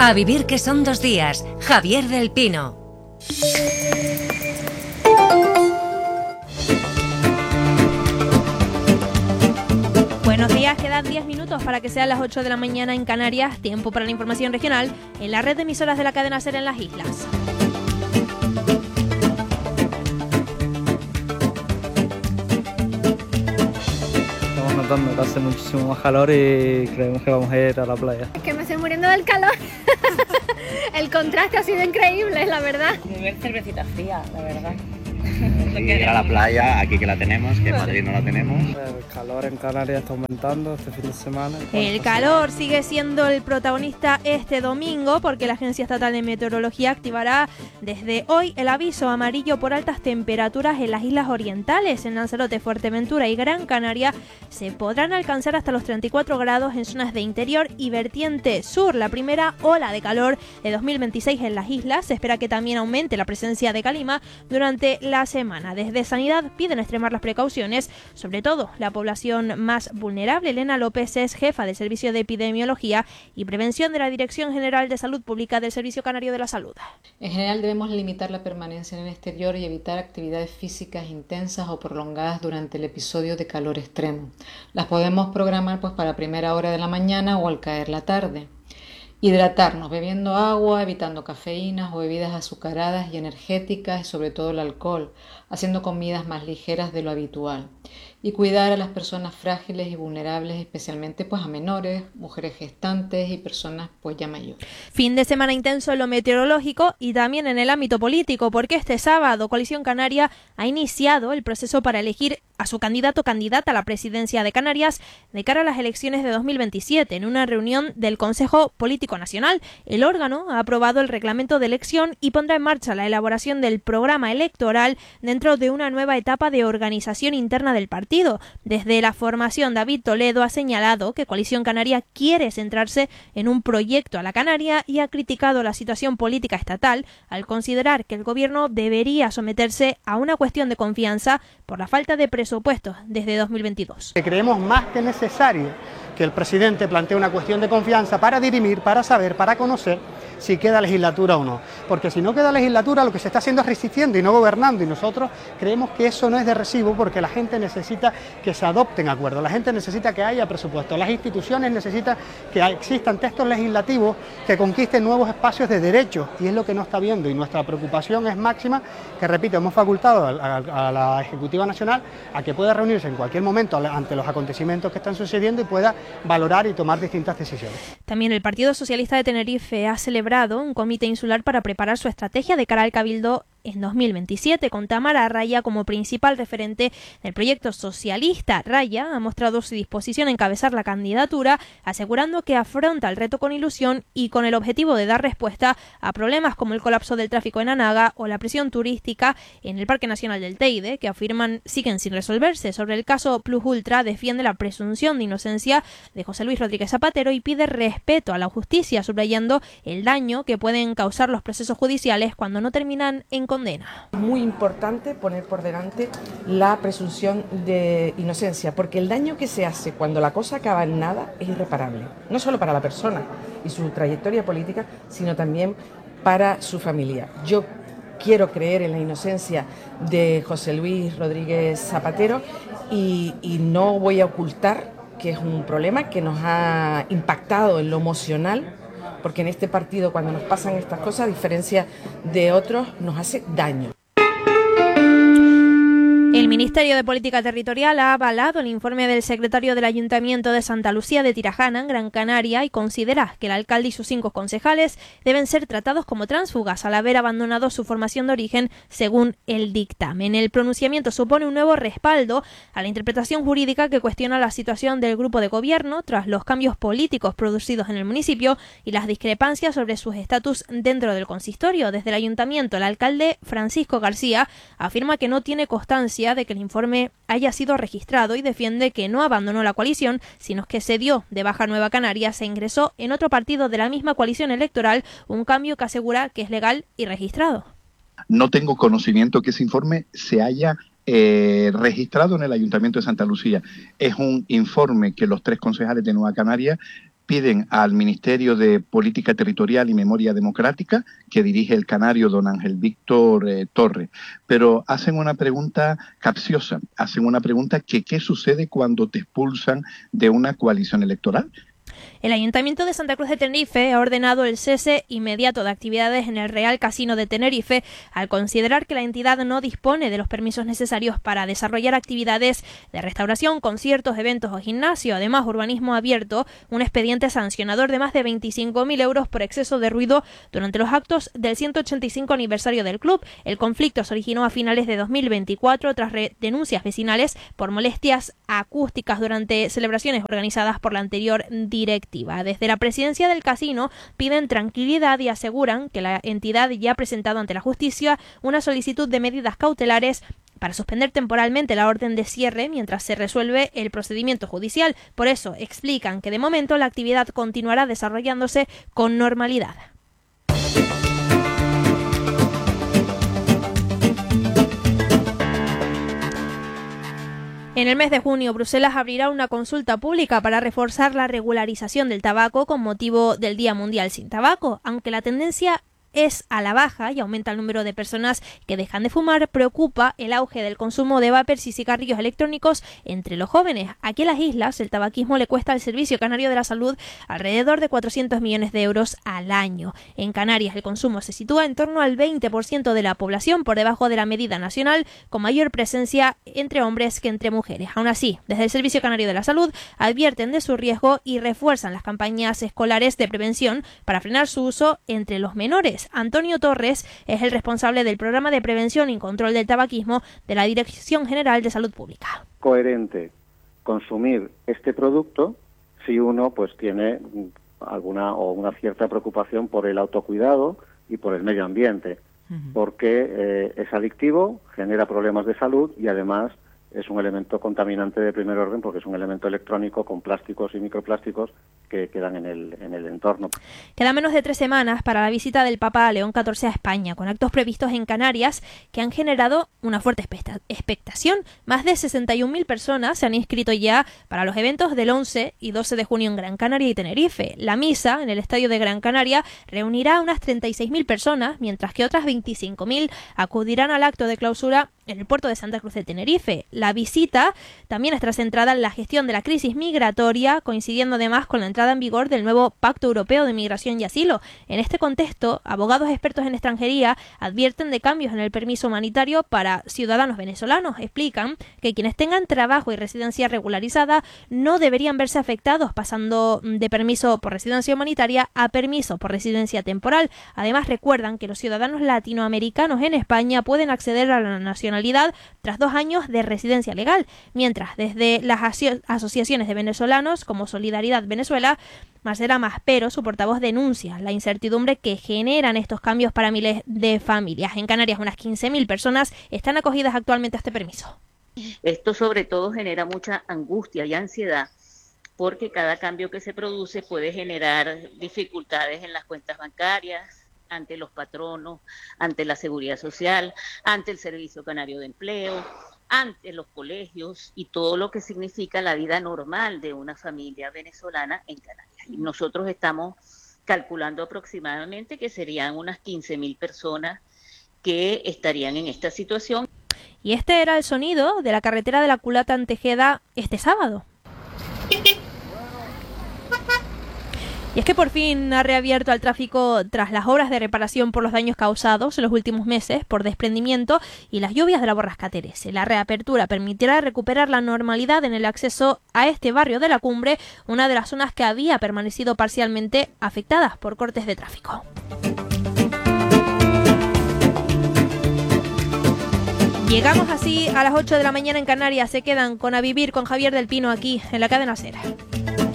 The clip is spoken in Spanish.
A vivir que son 2 días. Javier del Pino. Buenos días, quedan 10 minutos para que sean las 8 de la mañana en Canarias. Tiempo para la información regional en la red de emisoras de la cadena SER en las islas. Estamos notando que hace muchísimo más calor y creemos que vamos a ir a la playa. Es que me estoy muriendo del calor. El contraste ha sido increíble, la verdad. Beber cervecita fría, la verdad. Ir a la playa, aquí que la tenemos, que en Madrid no la tenemos. El calor en Canarias está aumentando este fin de semana. El calor sigue siendo el protagonista este domingo porque la Agencia Estatal de Meteorología activará desde hoy el aviso amarillo por altas temperaturas en las islas orientales. En Lanzarote, Fuerteventura y Gran Canaria se podrán alcanzar hasta los 34 grados en zonas de interior y vertiente sur. La primera ola de calor de 2026 en las islas. Se espera que también aumente la presencia de calima durante la semana. Desde Sanidad piden extremar las precauciones, sobre todo la población más vulnerable. Elena López es jefa del Servicio de Epidemiología y Prevención de la Dirección General de Salud Pública del Servicio Canario de la Salud. En general debemos limitar la permanencia en el exterior y evitar actividades físicas intensas o prolongadas durante el episodio de calor extremo. Las podemos programar para primera hora de la mañana o al caer la tarde. Hidratarnos bebiendo agua, evitando cafeínas o bebidas azucaradas y energéticas y sobre todo el alcohol, haciendo comidas más ligeras de lo habitual. Y cuidar a las personas frágiles y vulnerables, especialmente a menores, mujeres gestantes y personas ya mayores. Fin de semana intenso en lo meteorológico y también en el ámbito político, porque este sábado Coalición Canaria ha iniciado el proceso para elegir a su candidato o candidata a la presidencia de Canarias de cara a las elecciones de 2027. En una reunión del Consejo Político Nacional, el órgano ha aprobado el reglamento de elección y pondrá en marcha la elaboración del programa electoral dentro de una nueva etapa de organización interna del partido. Desde la formación, David Toledo ha señalado que Coalición Canaria quiere centrarse en un proyecto a la Canaria y ha criticado la situación política estatal al considerar que el gobierno debería someterse a una cuestión de confianza por la falta de presupuestos desde 2022. Creemos más que necesario que el presidente plantee una cuestión de confianza para dirimir, para saber, para conocer si queda legislatura o no. Porque si no queda legislatura, lo que se está haciendo es resistiendo y no gobernando, y nosotros creemos que eso no es de recibo porque la gente necesita que se adopten acuerdos, la gente necesita que haya presupuesto, las instituciones necesitan que existan textos legislativos que conquisten nuevos espacios de derechos, y es lo que no está viendo, y nuestra preocupación es máxima, que repito, hemos facultado a la Ejecutiva Nacional a que pueda reunirse en cualquier momento ante los acontecimientos que están sucediendo y pueda valorar y tomar distintas decisiones. También el Partido Socialista de Tenerife ha celebrado un comité insular para preparar su estrategia de cara al Cabildo en 2027, con Tamara Raya como principal referente del proyecto socialista. Raya ha mostrado su disposición a encabezar la candidatura, asegurando que afronta el reto con ilusión y con el objetivo de dar respuesta a problemas como el colapso del tráfico en Anaga o la presión turística en el Parque Nacional del Teide, que afirman siguen sin resolverse. Sobre el caso Plus Ultra, defiende la presunción de inocencia de José Luis Rodríguez Zapatero y pide respeto a la justicia, subrayando el daño que pueden causar los procesos judiciales cuando no terminan en condena. Muy importante poner por delante la presunción de inocencia, porque el daño que se hace cuando la cosa acaba en nada es irreparable, no solo para la persona y su trayectoria política, sino también para su familia. Yo quiero creer en la inocencia de José Luis Rodríguez Zapatero y no voy a ocultar que es un problema que nos ha impactado en lo emocional, porque en este partido cuando nos pasan estas cosas, a diferencia de otros, nos hace daño. El Ministerio de Política Territorial ha avalado el informe del secretario del Ayuntamiento de Santa Lucía de Tirajana, en Gran Canaria, y considera que el alcalde y sus 5 concejales deben ser tratados como tránsfugas al haber abandonado su formación de origen, según el dictamen. El pronunciamiento supone un nuevo respaldo a la interpretación jurídica que cuestiona la situación del grupo de gobierno tras los cambios políticos producidos en el municipio y las discrepancias sobre sus estatus dentro del consistorio. Desde el Ayuntamiento, el alcalde Francisco García afirma que no tiene constancia de que el informe haya sido registrado y defiende que no abandonó la coalición, sino que se dio de baja Nueva Canarias e ingresó en otro partido de la misma coalición electoral, un cambio que asegura que es legal y registrado. No tengo conocimiento que ese informe se haya registrado en el Ayuntamiento de Santa Lucía. Es un informe que los 3 concejales de Nueva Canaria piden al Ministerio de Política Territorial y Memoria Democrática, que dirige el canario don Ángel Víctor Torres, pero hacen una pregunta capciosa, hacen una pregunta que ¿qué sucede cuando te expulsan de una coalición electoral? El Ayuntamiento de Santa Cruz de Tenerife ha ordenado el cese inmediato de actividades en el Real Casino de Tenerife al considerar que la entidad no dispone de los permisos necesarios para desarrollar actividades de restauración, conciertos, eventos o gimnasio. Además, Urbanismo ha abierto un expediente sancionador de más de 25.000 euros por exceso de ruido durante los actos del 185 aniversario del club. El conflicto se originó a finales de 2024 tras denuncias vecinales por molestias acústicas durante celebraciones organizadas por la anterior directiva. Desde la presidencia del casino piden tranquilidad y aseguran que la entidad ya ha presentado ante la justicia una solicitud de medidas cautelares para suspender temporalmente la orden de cierre mientras se resuelve el procedimiento judicial. Por eso explican que de momento la actividad continuará desarrollándose con normalidad. En el mes de junio, Bruselas abrirá una consulta pública para reforzar la regularización del tabaco con motivo del Día Mundial sin Tabaco. Aunque la tendencia es a la baja y aumenta el número de personas que dejan de fumar, preocupa el auge del consumo de vapers y cigarrillos electrónicos entre los jóvenes. Aquí en las islas, el tabaquismo le cuesta al Servicio Canario de la Salud alrededor de 400 millones de euros al año. En Canarias, el consumo se sitúa en torno al 20% de la población, por debajo de la medida nacional, con mayor presencia entre hombres que entre mujeres. Aún así, desde el Servicio Canario de la Salud advierten de su riesgo y refuerzan las campañas escolares de prevención para frenar su uso entre los menores. Antonio Torres es el responsable del programa de prevención y control del tabaquismo de la Dirección General de Salud Pública. Coherente consumir este producto si uno pues tiene alguna o una cierta preocupación por el autocuidado y por el medio ambiente, porque es adictivo, genera problemas de salud y además es un elemento contaminante de primer orden porque es un elemento electrónico con plásticos y microplásticos que quedan en el entorno. Quedan menos de 3 semanas para la visita del Papa León XIV a España, con actos previstos en Canarias que han generado una fuerte expectación. Más de 61.000 personas se han inscrito ya para los eventos del 11 y 12 de junio en Gran Canaria y Tenerife. La misa en el Estadio de Gran Canaria reunirá a unas 36.000 personas, mientras que otras 25.000 acudirán al acto de clausura en el puerto de Santa Cruz de Tenerife. La visita también estará centrada en la gestión de la crisis migratoria, coincidiendo además con la entrada en vigor del nuevo Pacto Europeo de Migración y Asilo. En este contexto, abogados expertos en extranjería advierten de cambios en el permiso humanitario para ciudadanos venezolanos. Explican que quienes tengan trabajo y residencia regularizada no deberían verse afectados, pasando de permiso por residencia humanitaria a permiso por residencia temporal. Además, recuerdan que los ciudadanos latinoamericanos en España pueden acceder a la nacionalidad tras 2 años de residencia legal, mientras desde las asociaciones de venezolanos como Solidaridad Venezuela, Marcela Maspero, su portavoz, denuncia la incertidumbre que generan estos cambios para miles de familias. En Canarias, unas 15.000 personas están acogidas actualmente a este permiso. Esto sobre todo genera mucha angustia y ansiedad, porque cada cambio que se produce puede generar dificultades en las cuentas bancarias, ante los patronos, ante la seguridad social, ante el Servicio Canario de Empleo, ante los colegios y todo lo que significa la vida normal de una familia venezolana en Canarias. Y nosotros estamos calculando aproximadamente que serían unas 15.000 personas que estarían en esta situación. Y este era el sonido de la carretera de la Culata en Tejeda este sábado. Y es que por fin ha reabierto al tráfico tras las obras de reparación por los daños causados en los últimos meses por desprendimiento y las lluvias de la borrasca Terese. La reapertura permitirá recuperar la normalidad en el acceso a este barrio de la Cumbre, una de las zonas que había permanecido parcialmente afectadas por cortes de tráfico. Llegamos así a las 8 de la mañana en Canarias. Se quedan con A Vivir con Javier del Pino aquí en la cadena SER.